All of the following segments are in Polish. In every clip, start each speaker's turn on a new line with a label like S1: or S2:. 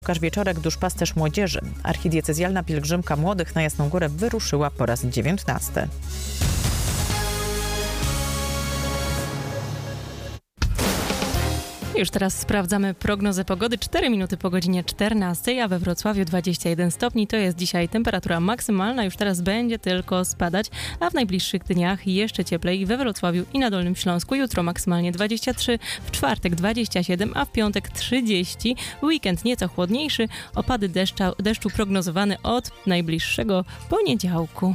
S1: Łukasz Wieczorek, duszpasterz młodzieży. Archidiecezjalna pielgrzymka młodych na Jasną Górę wyruszyła po raz 19.
S2: Już teraz sprawdzamy prognozę pogody. 4 minuty po godzinie 14, a we Wrocławiu 21 stopni. To jest dzisiaj temperatura maksymalna. Już teraz będzie tylko spadać, a w najbliższych dniach jeszcze cieplej we Wrocławiu i na Dolnym Śląsku. Jutro maksymalnie 23, w czwartek 27, a w piątek 30. Weekend nieco chłodniejszy. Opady deszczu prognozowane od najbliższego poniedziałku.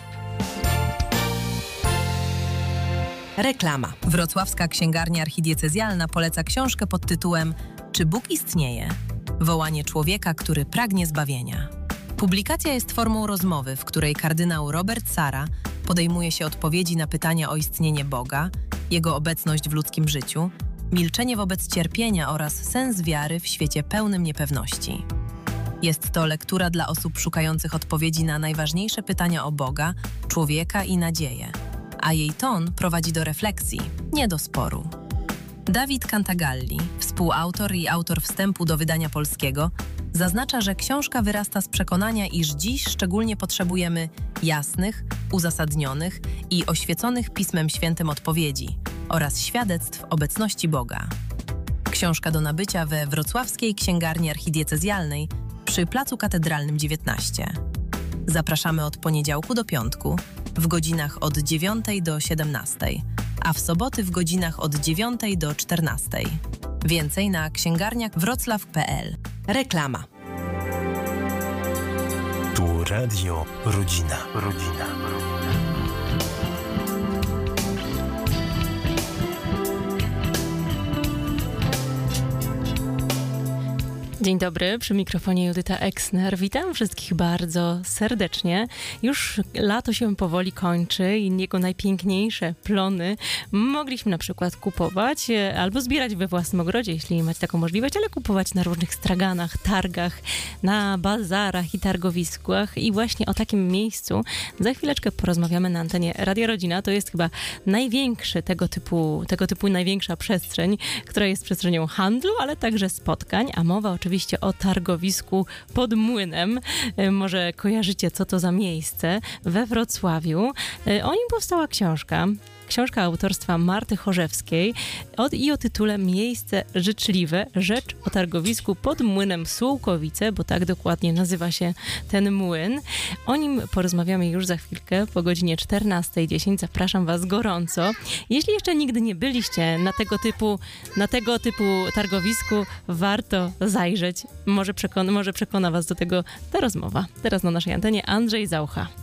S3: Reklama. Wrocławska Księgarnia Archidiecezjalna poleca książkę pod tytułem Czy Bóg istnieje? Wołanie człowieka, który pragnie zbawienia. Publikacja jest formą rozmowy, w której kardynał Robert Sara podejmuje się odpowiedzi na pytania o istnienie Boga, Jego obecność w ludzkim życiu, milczenie wobec cierpienia oraz sens wiary w świecie pełnym niepewności. Jest to lektura dla osób szukających odpowiedzi na najważniejsze pytania o Boga, człowieka i nadzieję, a jej ton prowadzi do refleksji, nie do sporu. Dawid Cantagalli, współautor i autor wstępu do wydania polskiego, zaznacza, że książka wyrasta z przekonania, iż dziś szczególnie potrzebujemy jasnych, uzasadnionych i oświeconych Pismem Świętym odpowiedzi oraz świadectw obecności Boga. Książka do nabycia we Wrocławskiej Księgarni Archidiecezjalnej przy Placu Katedralnym 19. Zapraszamy od poniedziałku do piątku w godzinach od 9 do 17, a w soboty w godzinach od 9 do 14. Więcej na księgarniakwroclaw.pl. Reklama.
S4: Tu Radio Rodzina.
S2: Dzień dobry, przy mikrofonie Judyta Eksner. Witam wszystkich bardzo serdecznie. Już lato się powoli kończy i jego najpiękniejsze plony mogliśmy na przykład kupować albo zbierać we własnym ogrodzie, jeśli macie taką możliwość, ale kupować na różnych straganach, targach, na bazarach i targowiskach. I właśnie o takim miejscu za chwileczkę porozmawiamy na antenie Radia Rodzina. To jest chyba największy tego typu największa przestrzeń, która jest przestrzenią handlu, ale także spotkań, a mowa oczywiście o targowisku pod Młynem. Może kojarzycie, co to za miejsce we Wrocławiu. O nim powstała książka autorstwa Marty Chorzewskiej i o tytule Miejsce życzliwe, rzecz o targowisku pod Młynem Sułkowice, bo tak dokładnie nazywa się ten młyn. O nim porozmawiamy już za chwilkę po godzinie 14:10. Zapraszam Was gorąco. Jeśli jeszcze nigdy nie byliście na tego typu targowisku, warto zajrzeć. Może przekona Was do tego ta rozmowa. Teraz na naszej antenie Andrzej Zaucha.